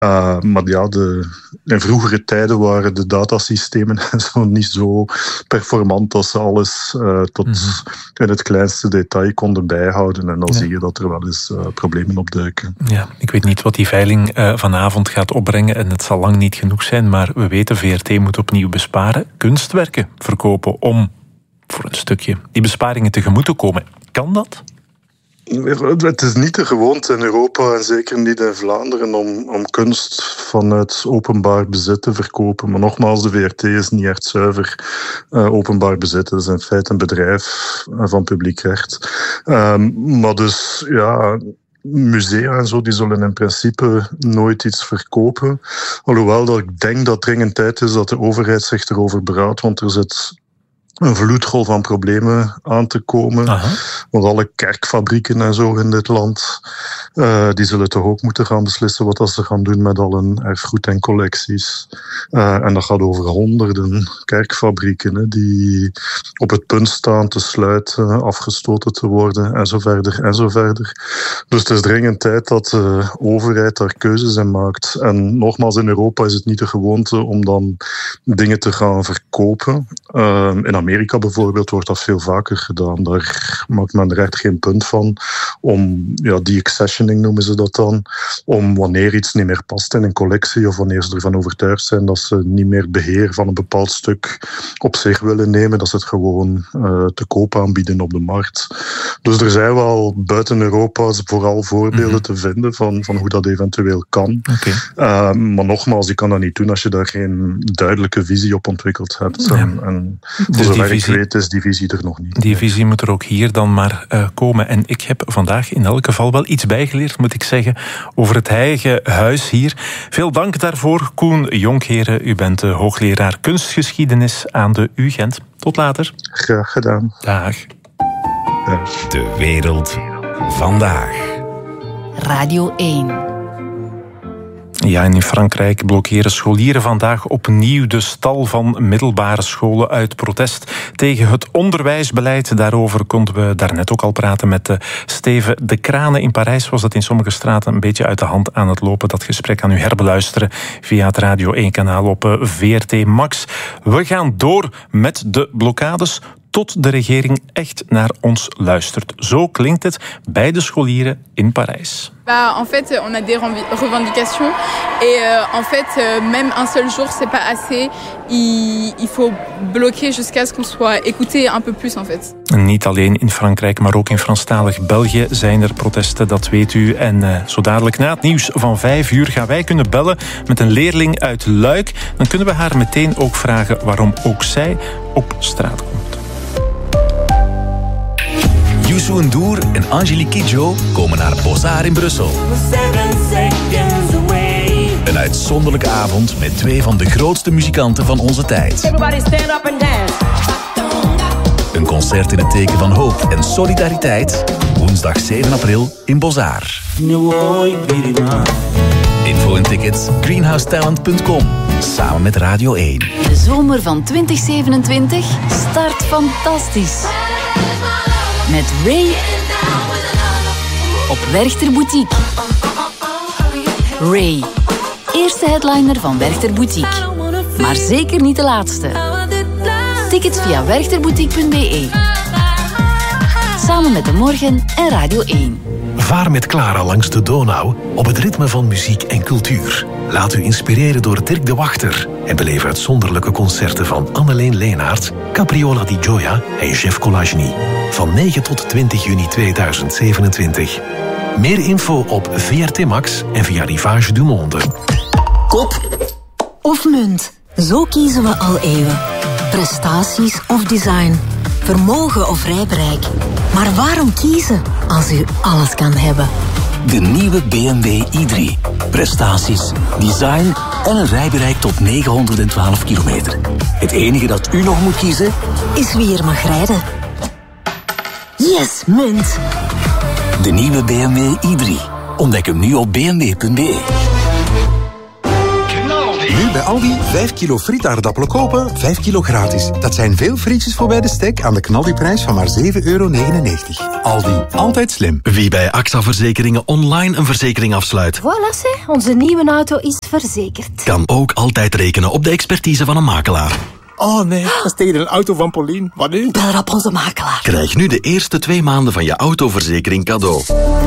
Maar ja, in vroegere tijden waren de datasystemen zo niet zo performant dat ze alles tot in het kleinste detail konden bijhouden. En dan zie je dat er wel eens problemen opduiken. Ja, ik weet niet wat die veiling vanavond gaat opbrengen en het zal lang niet genoeg zijn, maar we weten, VRT moet opnieuw besparen. Kunstwerken verkopen om voor een stukje die besparingen tegemoet te komen. Kan dat? Het is niet de gewoonte in Europa en zeker niet in Vlaanderen om kunst vanuit openbaar bezit te verkopen. Maar nogmaals, de VRT is niet echt zuiver openbaar bezit. Het is in feite een bedrijf van publiek recht. Maar dus, ja, musea en zo, die zullen in principe nooit iets verkopen. Alhoewel dat ik denk dat dringend tijd is dat de overheid zich erover beraadt, want er zit een vloedgolf van problemen aan te komen. Want alle kerkfabrieken en zo in dit land, die zullen toch ook moeten gaan beslissen wat ze gaan doen met al hun erfgoed en collecties. En dat gaat over honderden kerkfabrieken die op het punt staan te sluiten, afgestoten te worden en zo verder en zo verder. Dus het is dringend tijd dat de overheid daar keuzes in maakt. En nogmaals, in Europa is het niet de gewoonte om dan dingen te gaan verkopen. In Amerika bijvoorbeeld wordt dat veel vaker gedaan. Daar maakt men er echt geen punt van om, de-accessioning noemen ze dat dan, om wanneer iets niet meer past in een collectie of wanneer ze ervan overtuigd zijn dat ze niet meer beheer van een bepaald stuk op zich willen nemen, dat ze het gewoon te koop aanbieden op de markt. Dus er zijn wel buiten Europa vooral voorbeelden te vinden van hoe dat eventueel kan. Maar nogmaals, je kan dat niet doen als je daar geen duidelijke visie op ontwikkeld hebt. En voor zover ik weet is die visie er nog niet. Die visie moet er ook hier dan maar komen. En ik heb vandaag in elk geval wel iets bijgeleerd, moet ik zeggen, over het eigen huis hier. Veel dank daarvoor, Koen Jonkheren. U bent hoogleraar kunstgeschiedenis aan de UGent. Tot later. Graag gedaan. Dag. De wereld vandaag. Radio 1. Ja, en in Frankrijk blokkeren scholieren vandaag opnieuw de stal van middelbare scholen uit protest tegen het onderwijsbeleid. Daarover konden we daarnet ook al praten met Steven de Kranen. In Parijs was het in sommige straten een beetje uit de hand aan het lopen. Dat gesprek kan u herbeluisteren via het Radio 1-kanaal op VRT Max. We gaan door met de blokkades tot de regering echt naar ons luistert. Zo klinkt het bij de scholieren in Parijs. En fait, on a des revendications et en fait, même un seul jour, c'est pas assez. Il faut bloquer jusqu'à ce qu'on soit écouté un peu plus, en fait. Niet alleen in Frankrijk, maar ook in Franstalig België zijn er protesten, dat weet u. En zo dadelijk na het nieuws van 5 uur gaan wij kunnen bellen met een leerling uit Luik. Dan kunnen we haar meteen ook vragen waarom ook zij op straat komt. Youssou N'Dour en Angelique Kidjo komen naar Bozar in Brussel. Een uitzonderlijke avond met 2 van de grootste muzikanten van onze tijd. Een concert in het teken van hoop en solidariteit. Woensdag 7 april in Bozar. Info en tickets greenhousetalent.com. Samen met Radio 1. De zomer van 2027 start fantastisch. Met Ray op Werchter Boutique. Ray, eerste headliner van Werchter Boutique. Maar zeker niet de laatste. Tickets via werchterboutique.be. Samen met De Morgen en Radio 1. Vaar met Clara langs de Donau op het ritme van muziek en cultuur. Laat u inspireren door Dirk de Wachter en beleef uitzonderlijke concerten van Anneleen Leenaert, Capriola di Gioia en Jeff Colagny. Van 9 tot 20 juni 2027. Meer info op VRT Max en via Rivage du Monde. Kop of munt, zo kiezen we al eeuwen. Prestaties of design, vermogen of rijbereik. Maar waarom kiezen als u alles kan hebben? De nieuwe BMW i3. Prestaties, design en een rijbereik tot 912 kilometer. Het enige dat u nog moet kiezen is wie er mag rijden. Yes, munt. De nieuwe BMW i3. Ontdek hem nu op bmw.be. Nu bij Aldi 5 kilo frietaardappelen kopen, 5 kilo gratis. Dat zijn veel frietjes voor bij de stek aan de knaldiprijs van maar €7,99. Aldi, altijd slim. Wie bij AXA Verzekeringen online een verzekering afsluit. Voilà, zeg, onze nieuwe auto is verzekerd. Kan ook altijd rekenen op de expertise van een makelaar. Oh nee, dat is tegen een auto van Pauline. Wat nu? Bel op onze makelaar. Krijg nu de eerste 2 maanden van je autoverzekering cadeau.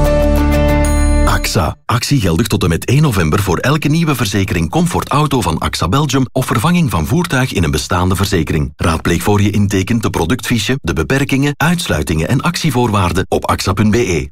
AXA. Actie geldig tot en met 1 november voor elke nieuwe verzekering Comfort Auto van AXA Belgium of vervanging van voertuig in een bestaande verzekering. Raadpleeg voor je intekent de productfiche, de beperkingen, uitsluitingen en actievoorwaarden op axa.be.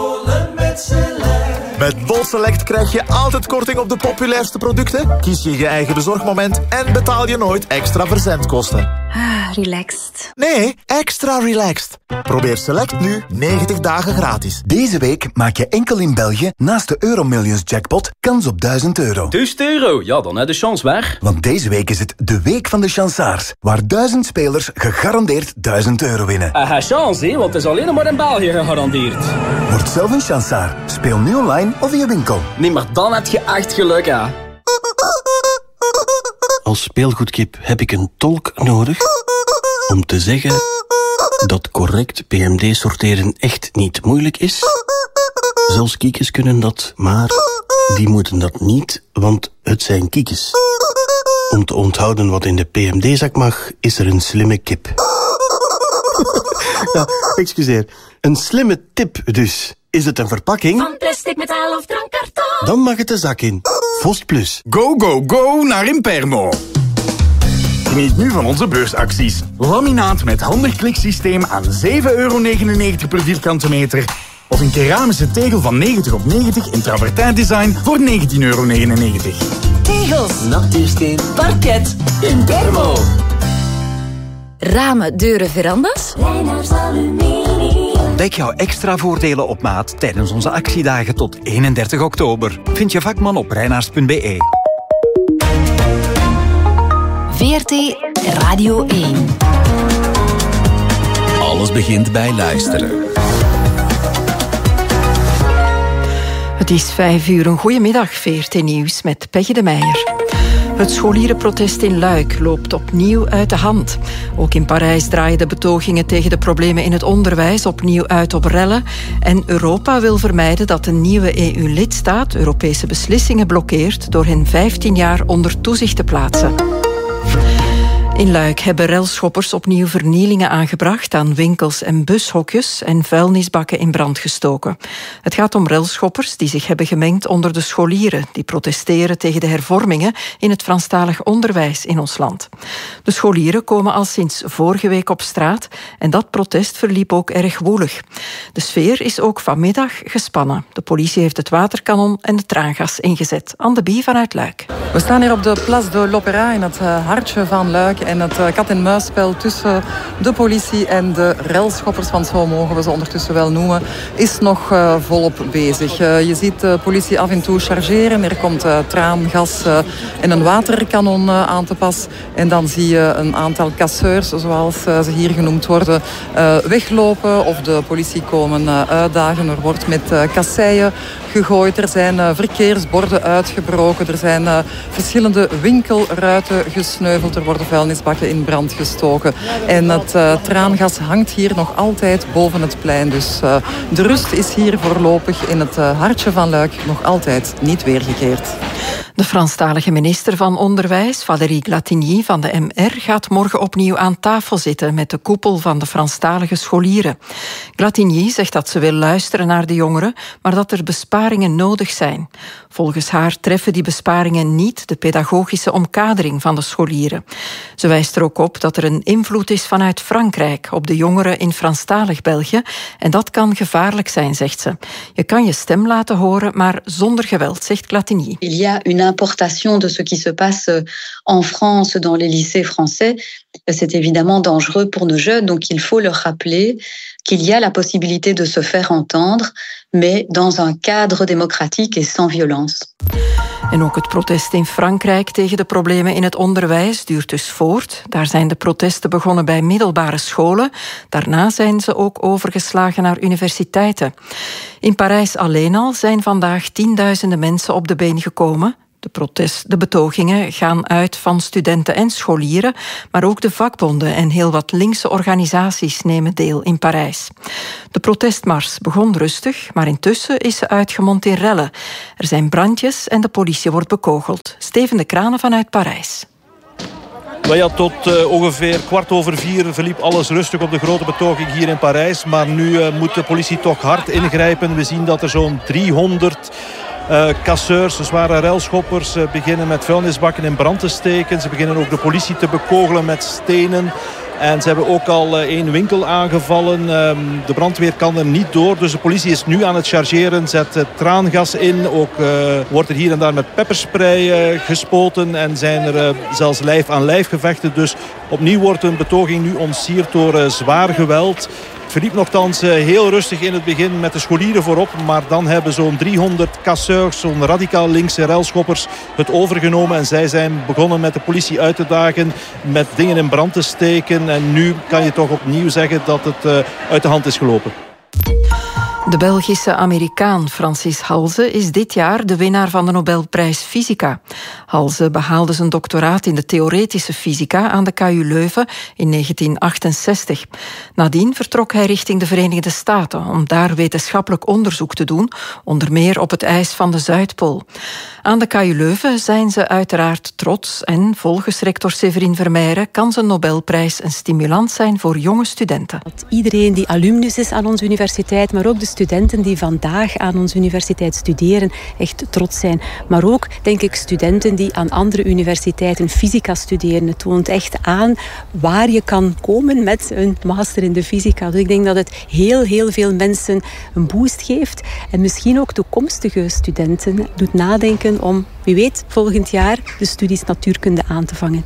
Met BolSelect krijg je altijd korting op de populairste producten, kies je je eigen bezorgmoment en betaal je nooit extra verzendkosten. Relaxed. Nee, extra relaxed. Probeer Select nu 90 dagen gratis. Deze week maak je enkel in België, naast de Euromillions jackpot, kans op €1000. €1000? Ja, dan heb je de chance weg. Want deze week is het de week van de chansaars, waar 1000 spelers gegarandeerd €1000 winnen. Chance, hè, want het is alleen maar in België gegarandeerd. Word zelf een chansaar. Speel nu online of in je winkel. Nee, maar dan heb je echt geluk, hè. Als speelgoedkip heb ik een tolk nodig om te zeggen dat correct PMD sorteren echt niet moeilijk is. Zelfs kiekjes kunnen dat, maar die moeten dat niet, want het zijn kiekjes. Om te onthouden wat in de PMD-zak mag, is er een slimme kip. Ja, excuseer. Een slimme tip dus. Is het een verpakking? Van plastic, metaal of drankkarton? Dan mag het de zak in. Vost Plus. Go, go, go naar Impermo. Geniet nu van onze beursacties. Laminaat met handig kliksysteem aan €7,99 per vierkante meter. Of een keramische tegel van 90 op 90 in travertijn design voor €19,99. Tegels, Natuursteen, parket, Impermo. Ramen, deuren, verandas? Leiners Aluminium. Ontdek jouw extra voordelen op maat tijdens onze actiedagen tot 31 oktober. Vind je vakman op reinaars.be. VRT Radio 1. Alles begint bij luisteren. Het is 5:00. Een goedemiddag, VRT Nieuws met Peggy de Meijer. Het scholierenprotest in Luik loopt opnieuw uit de hand. Ook in Parijs draaien de betogingen tegen de problemen in het onderwijs opnieuw uit op rellen. En Europa wil vermijden dat een nieuwe EU-lidstaat Europese beslissingen blokkeert door hen 15 jaar onder toezicht te plaatsen. In Luik hebben relschoppers opnieuw vernielingen aangebracht aan winkels en bushokjes en vuilnisbakken in brand gestoken. Het gaat om relschoppers die zich hebben gemengd onder de scholieren die protesteren tegen de hervormingen in het Franstalig onderwijs in ons land. De scholieren komen al sinds vorige week op straat en dat protest verliep ook erg woelig. De sfeer is ook vanmiddag gespannen. De politie heeft het waterkanon en de traangas ingezet. Anne Bie vanuit Luik. We staan hier op de Place de l'Opéra in het hartje van Luik en het kat-en-muisspel tussen de politie en de relschoppers, want zo mogen we ze ondertussen wel noemen, is nog volop bezig. Je ziet de politie af en toe chargeren. Er komt traangas en een waterkanon aan te pas. En dan zie je een aantal casseurs, zoals ze hier genoemd worden, weglopen of de politie komen uitdagen. Er wordt met kasseien gegooid. Er zijn verkeersborden uitgebroken. Er zijn verschillende winkelruiten gesneuveld. Er worden vuilnisbakken in brand gestoken. En het traangas hangt hier nog altijd boven het plein. Dus de rust is hier voorlopig in het hartje van Luik nog altijd niet weergekeerd. De Franstalige minister van Onderwijs, Valérie Glatigny van de MR, gaat morgen opnieuw aan tafel zitten met de koepel van de Franstalige scholieren. Glatigny zegt dat ze wil luisteren naar de jongeren, maar dat er besparingen nodig zijn. Volgens haar treffen die besparingen niet de pedagogische omkadering van de scholieren. Ze wijst er ook op dat er een invloed is vanuit Frankrijk op de jongeren in Franstalig België en dat kan gevaarlijk zijn, zegt ze. Je kan je stem laten horen, maar zonder geweld, zegt Glatigny. Il y a une importation de ce qui se passe en France dans les lycées français. C'est évidemment dangereux pour nos jeunes, donc il faut leur rappeler qu'il y a la possibilité de se faire entendre, mais dans un cadre démocratique et sans violence. En ook het protest in Frankrijk tegen de problemen in het onderwijs duurt dus voort. Daar zijn de protesten begonnen bij middelbare scholen. Daarna zijn ze ook overgeslagen naar universiteiten. In Parijs alleen al zijn vandaag 10.000 mensen op de been gekomen. De betogingen gaan uit van studenten en scholieren, maar ook de vakbonden en heel wat linkse organisaties nemen deel in Parijs. De protestmars begon rustig, maar intussen is ze uitgemond in rellen. Er zijn brandjes en de politie wordt bekogeld. Steven de Kranen vanuit Parijs. Tot ongeveer 4:15 verliep alles rustig op de grote betoging hier in Parijs. Maar nu moet de politie toch hard ingrijpen. We zien dat er zo'n 300 casseurs, zware relschoppers, beginnen met vuilnisbakken in brand te steken. Ze beginnen ook de politie te bekogelen met stenen. En ze hebben ook al 1 winkel aangevallen. De brandweer kan er niet door. Dus de politie is nu aan het chargeren. Zet traangas in. Ook wordt er hier en daar met pepperspray gespoten. En zijn er zelfs lijf aan lijf gevechten. Dus opnieuw wordt een betoging nu ontsierd door zwaar geweld. Het verliep nogthans heel rustig in het begin met de scholieren voorop. Maar dan hebben zo'n 300 casseurs, zo'n radicaal linkse relschoppers, het overgenomen. En zij zijn begonnen met de politie uit te dagen, met dingen in brand te steken. En nu kan je toch opnieuw zeggen dat het uit de hand is gelopen. De Belgische Amerikaan Francis Halse is dit jaar de winnaar van de Nobelprijs Fysica. Halse behaalde zijn doctoraat in de theoretische fysica aan de KU Leuven in 1968. Nadien vertrok hij richting de Verenigde Staten om daar wetenschappelijk onderzoek te doen, onder meer op het ijs van de Zuidpool. Aan de KU Leuven zijn ze uiteraard trots en volgens rector Séverine Vermeijren kan zijn Nobelprijs een stimulans zijn voor jonge studenten. Iedereen die alumnus is aan onze universiteit, maar ook de studenten die vandaag aan onze universiteit studeren, echt trots zijn. Maar ook, denk ik, studenten die aan andere universiteiten fysica studeren. Het toont echt aan waar je kan komen met een master in de fysica. Dus ik denk dat het heel veel mensen een boost geeft. En misschien ook toekomstige studenten doet nadenken om, wie weet, volgend jaar de studies natuurkunde aan te vangen.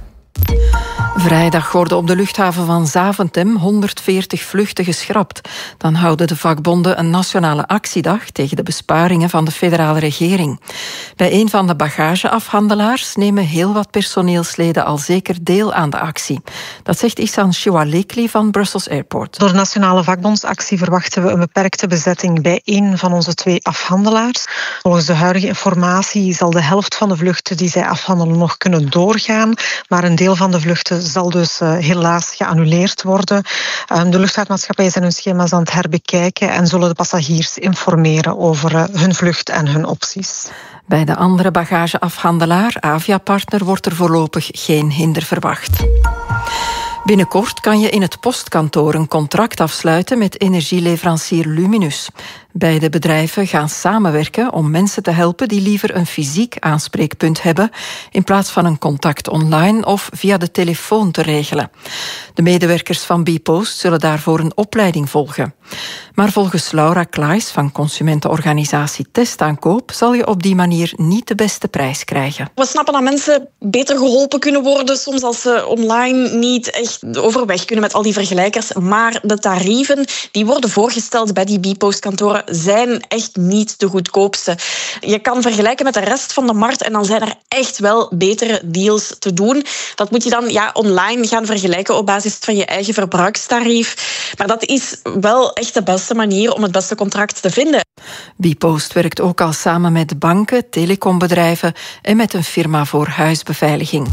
Vrijdag worden op de luchthaven van Zaventem 140 vluchten geschrapt. Dan houden de vakbonden een nationale actiedag tegen de besparingen van de federale regering. Bij een van de bagageafhandelaars nemen heel wat personeelsleden al zeker deel aan de actie. Dat zegt Ihsan Shiwalekli van Brussels Airport. Door de nationale vakbondsactie verwachten we een beperkte bezetting bij één van onze 2 afhandelaars. Volgens de huidige informatie zal de helft van de vluchten die zij afhandelen nog kunnen doorgaan, maar een deel van de vluchten zal dus helaas geannuleerd worden. De luchtvaartmaatschappijen zijn hun schema's aan het herbekijken en zullen de passagiers informeren over hun vlucht en hun opties. Bij de andere bagageafhandelaar, Aviapartner, wordt er voorlopig geen hinder verwacht. Binnenkort kan je in het postkantoor een contract afsluiten met energieleverancier Luminus. Beide bedrijven gaan samenwerken om mensen te helpen die liever een fysiek aanspreekpunt hebben in plaats van een contact online of via de telefoon te regelen. De medewerkers van bpost zullen daarvoor een opleiding volgen. Maar volgens Laura Klaes van consumentenorganisatie Testaankoop zal je op die manier niet de beste prijs krijgen. We snappen dat mensen beter geholpen kunnen worden soms als ze online niet echt overweg kunnen met al die vergelijkers. Maar de tarieven die worden voorgesteld bij die bpostkantoren zijn echt niet de goedkoopste. Je kan vergelijken met de rest van de markt en dan zijn er echt wel betere deals te doen. Dat moet je dan online gaan vergelijken op basis van je eigen verbruikstarief. Maar dat is wel echt de beste manier om het beste contract te vinden. bpost werkt ook al samen met banken, telecombedrijven en met een firma voor huisbeveiliging.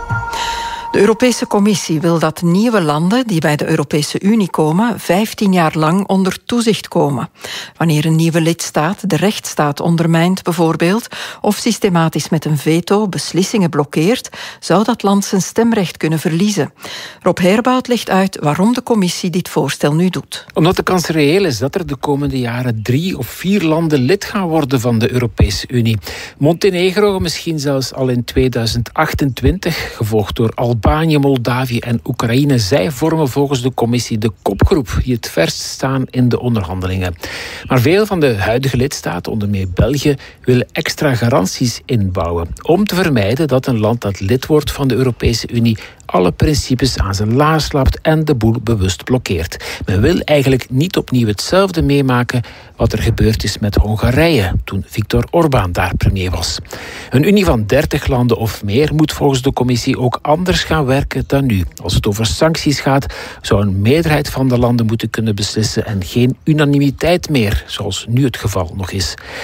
De Europese Commissie wil dat nieuwe landen die bij de Europese Unie komen 15 jaar lang onder toezicht komen. Wanneer een nieuwe lidstaat de rechtsstaat ondermijnt bijvoorbeeld, of systematisch met een veto beslissingen blokkeert, zou dat land zijn stemrecht kunnen verliezen. Rob Herbout legt uit waarom de Commissie dit voorstel nu doet. Omdat de kans reëel is dat er de komende jaren 3 of 4 landen lid gaan worden van de Europese Unie. Montenegro misschien zelfs al in 2028, gevolgd door Albanië, Moldavië en Oekraïne. Zij vormen volgens de Commissie de kopgroep die het verst staan in de onderhandelingen. Maar veel van de huidige lidstaten, onder meer België, willen extra garanties inbouwen om te vermijden dat een land dat lid wordt van de Europese Unie alle principes aan zijn laars lapt en de boel bewust blokkeert. Men wil eigenlijk niet opnieuw hetzelfde meemaken wat er gebeurd is met Hongarije toen Viktor Orbán daar premier was. Een unie van 30 landen of meer moet volgens de Commissie ook anders gaan werken dan nu. Als het over sancties gaat, zou een meerderheid van de landen moeten kunnen beslissen en geen unanimiteit meer, zoals nu het geval nog is.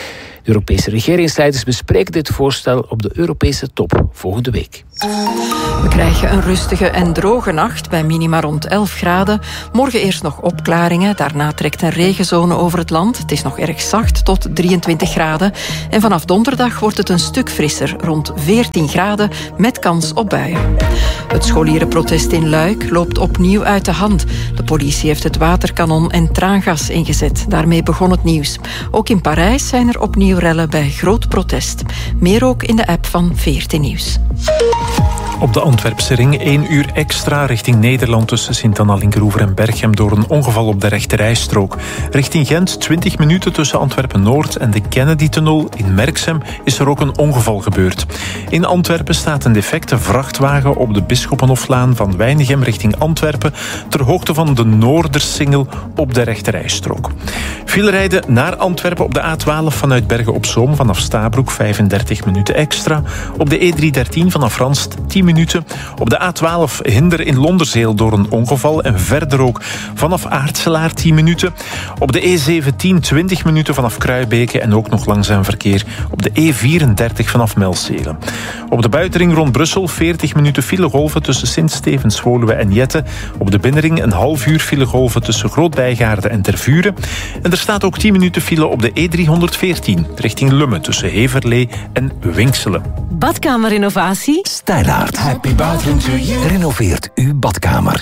Europese regeringsleiders bespreken dit voorstel op de Europese top volgende week. We krijgen een rustige en droge nacht bij minima rond 11 graden. Morgen eerst nog opklaringen. Daarna trekt een regenzone over het land. Het is nog erg zacht tot 23 graden. En vanaf donderdag wordt het een stuk frisser, rond 14 graden, met kans op buien. Het scholierenprotest in Luik loopt opnieuw uit de hand. De politie heeft het waterkanon en traangas ingezet. Daarmee begon het nieuws. Ook in Parijs zijn er opnieuw rellen bij groot protest. Meer ook in de app van VRT Nieuws. Op de Antwerpse ring 1 uur extra richting Nederland tussen Sint-Anna-Linkeroever en Berchem door een ongeval op de rechterrijstrook. Richting Gent 20 minuten tussen Antwerpen-Noord en de Kennedy-tunnel in Merksem is er ook een ongeval gebeurd. In Antwerpen staat een defecte vrachtwagen op de Bisschoppenhoflaan van Weinigem richting Antwerpen ter hoogte van de Noordersingel op de rechterrijstrook. Filerijden naar Antwerpen op de A12 vanuit Bergen op Zoom vanaf Stabroek 35 minuten extra. Op de E313 vanaf Ranst 10 minuten. Op de A12 hinder in Londerzeel door een ongeval en verder ook vanaf Aartselaar 10 minuten. Op de E17 20 minuten vanaf Kruibeke en ook nog langzaam verkeer op de E34 vanaf Melzelen. Op de buitenring rond Brussel 40 minuten filegolven tussen Sint-Stevens, Woluwe en Jette. Op de binnenring een half uur filegolven tussen Groot-Bijgaarde en Tervuren. En er staat ook 10 minuten file op de E314 richting Lummen tussen Heverlee en Winkselen. Badkamerinnovatie? Stijlaard. Happy bathroom to you. Renoveert uw badkamer.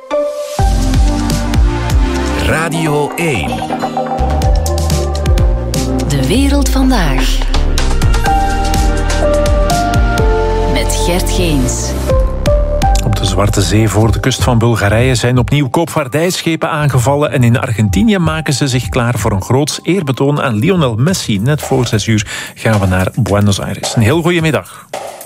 Radio 1. De wereld vandaag. Met Gert Geens. Op de Zwarte Zee voor de kust van Bulgarije zijn opnieuw koopvaardijschepen aangevallen en in Argentinië maken ze zich klaar voor een groots eerbetoon aan Lionel Messi. Net voor 6 uur gaan we naar Buenos Aires. Een heel goede middag.